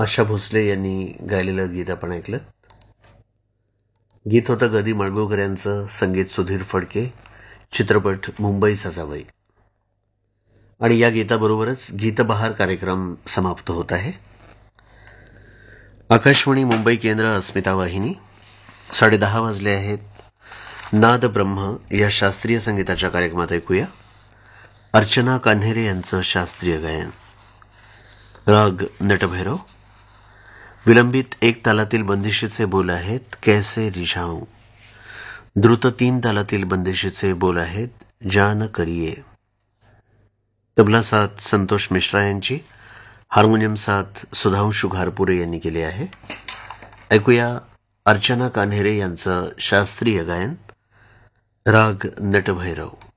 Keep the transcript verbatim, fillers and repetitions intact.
आशा भोसले यांनी गायलेलं गीत आपण ऐकलं. गीत होतं गदी माडगूळकर यांचं, संगीत सुधीर फडके, चित्रपट मुंबईचा जावई. आणि या गीताबरोबरच गीतबहार कार्यक्रम समाप्त होत आहे. आकाशवाणी मुंबई केंद्र, अस्मिता वाहिनी. साडेदहा वाजले आहेत. नाद ब्रह्म या शास्त्रीय संगीताच्या कार्यक्रमात ऐकूया अर्चना कान्हेरे यांचं शास्त्रीय गायन. राग नटभैरव. विलंबित एक तालातील बंदिशीचे बोल आहेत कैसे रिझाऊं. द्रुत तीन तालातील बंदिशीचे बोल आहेत जान करिये. तबला साथ संतोष मिश्रा यांची, हार्मोनियम साथ सुधांशु घारपुरे यांनी केले आहे. ऐकूया अर्चना कान्हेरे यांचं शास्त्रीय गायन. राग नटभैरव.